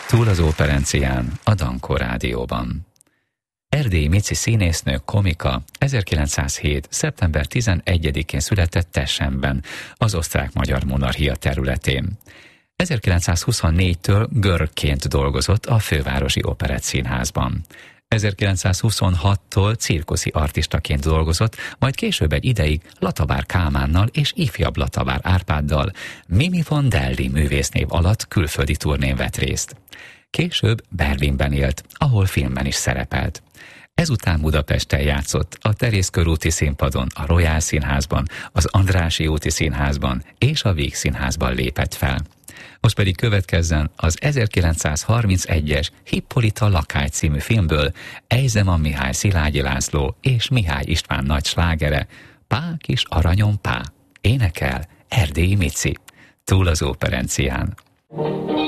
Túl az Óperencián, a Dankó Rádióban. Erdélyi Mici színésznő, komika 1907. szeptember 11-én született Tessenben, az osztrák-magyar monarchia területén. 1924-től görögként dolgozott a fővárosi operettszínházban. 1926-tól cirkuszi artistaként dolgozott, majd később egy ideig Latabár Kálmánnal és ifjabb Latabár Árpáddal, Mimi von Deldi művésznév alatt külföldi turnén vett részt. Később Berlinben élt, ahol filmben is szerepelt. Ezután Budapesten játszott, a Terész körúti színpadon, a Royal Színházban, az Andrássy úti Színházban és a Víg Színházban lépett fel. Most pedig következzen az 1931-es Hippolita lakály című filmből Ejzeman Mihály Szilágyi László és Mihály István nagy slágere, Pá kis aranyom pá, énekel Erdélyi Mici. Túl az Óperencián.